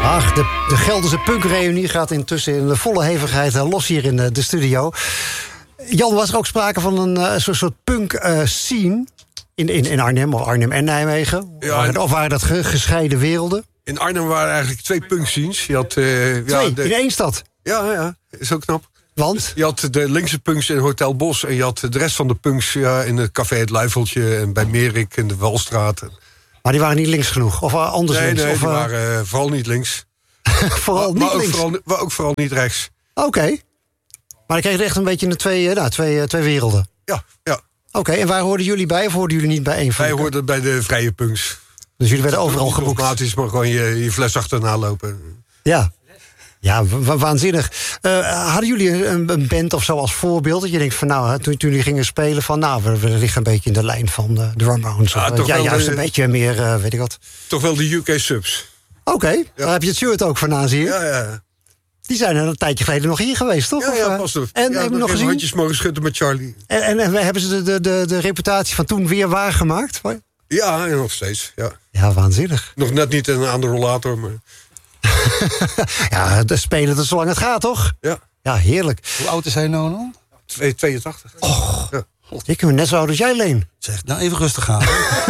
Ach, de Gelderse punkreunie gaat intussen in de volle hevigheid los hier in de studio. Jan, was er ook sprake van een soort punk-scene in Arnhem, of Arnhem en Nijmegen? Ja, of waren dat gescheiden werelden? In Arnhem waren eigenlijk 2 punkscenes. Je had, in één stad? Ja, is ook knap. Want? Je had de linkse punks in Hotel Bos en je had de rest van de punks in het café Het Luifeltje en bij Merik in de Walstraat. Maar die waren niet links genoeg? Of anders links? Nee, of, die waren vooral niet links. Vooral niet links? Maar ook vooral niet rechts. Oké. Maar dan kreeg je echt een beetje twee werelden? Ja. Oké, en waar hoorden jullie bij? Of hoorden jullie niet bij één van? Wij hoorden bij de vrije punks. Dus jullie werden overal geboekt? Automatisch, maar gewoon je fles achterna lopen. Ja, waanzinnig. Hadden jullie een band of zo als voorbeeld? Dat je denkt van toen jullie gingen spelen van we liggen een beetje in de lijn van de Ramones. Juist een beetje meer, weet ik wat. Toch wel de UK Subs. Oké, daar heb je het shirt ook vandaan, zie je? Ja. Die zijn een tijdje geleden nog hier geweest, toch? Ja, pas op. En heb je nog gezien? Handjes mogen schudden met Charlie. En hebben ze de reputatie van toen weer waargemaakt? Ja, en nog steeds, ja. Ja, waanzinnig. Nog net niet aan de rollator, maar... Ja, de spelen het zolang het gaat, toch? Ja, heerlijk. Hoe oud is hij nou dan? 82. Och, ik ben net zo oud als jij, Leen. Zeg, even rustig aan.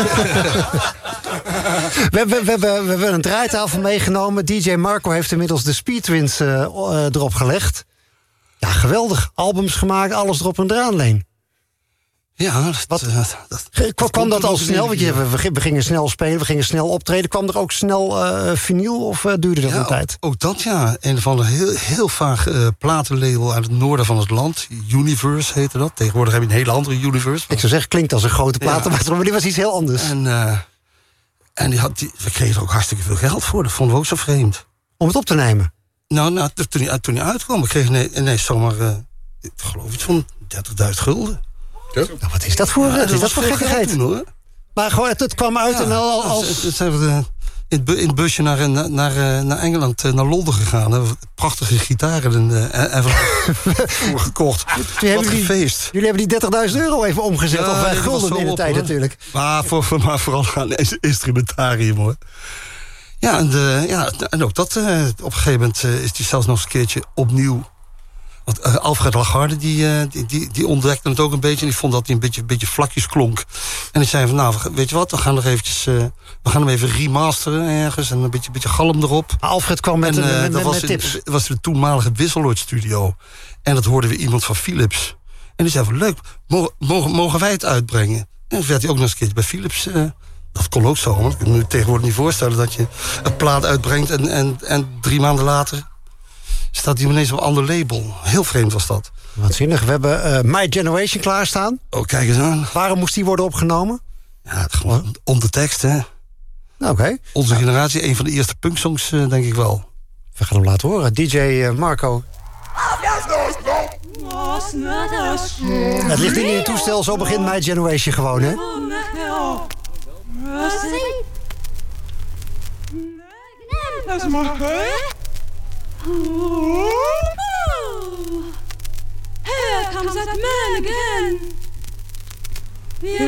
We hebben een draaitafel meegenomen. DJ Marco heeft inmiddels de Speed Twins erop gelegd. Ja, geweldig. Albums gemaakt, alles erop en eraan, Leen. Ja, kwam dat al snel? Want we gingen snel spelen, we gingen snel optreden. Kwam er ook snel vinyl of duurde dat een tijd? Ook dat, ja. Een van de heel vaag platenlabel uit het noorden van het land. Universe heette dat. Tegenwoordig heb je een hele andere Universe. Ik zou zeggen, klinkt als een grote platen, maar die was iets heel anders. En we kregen er ook hartstikke veel geld voor. Dat vonden we ook zo vreemd. Om het op te nemen? Nou, toen hij uitkwam, we kregen ineens zomaar, ik geloof iets van 30.000 gulden. Ja. Nou, wat is dat voor gekkigheid? Toen, hoor. Maar gewoon, het kwam uit en als... In het busje naar Engeland, naar Londen gegaan. Hè. Prachtige gitaren en voor gekocht. Wat een feest. Jullie hebben die 30.000 euro even omgezet. Ja, of gulden in de tijd natuurlijk. Maar vooral aan instrumentarium, hoor. Ja, en ook dat. Op een gegeven moment is die zelfs nog eens een keertje opnieuw. Want Alfred Lagarde die ontdekte het ook een beetje. En die vond dat hij een beetje vlakjes klonk. En die zei van, weet je wat, we gaan hem even remasteren ergens. En een beetje galm erop. Alfred kwam met tips. Dat was de toenmalige Wisseloord studio. En dat hoorden we iemand van Philips. En die zei van, leuk, mogen wij het uitbrengen? En dan werd hij ook nog eens een keertje bij Philips. Dat kon ook zo, want ik kan me tegenwoordig niet voorstellen dat je een plaat uitbrengt en 3 maanden later staat die ineens op een ander label. Heel vreemd was dat. Waanzinnig. We hebben My Generation klaarstaan. Oh, kijk eens aan. Waarom moest die worden opgenomen? Ja, gewoon om de tekst, hè. Oké. Onze generatie, een van de eerste punksongs, denk ik wel. We gaan hem laten horen. DJ Marco. Het ligt niet in het toestel, zo begint My Generation gewoon, hè? Dat is maar Here comes that man again.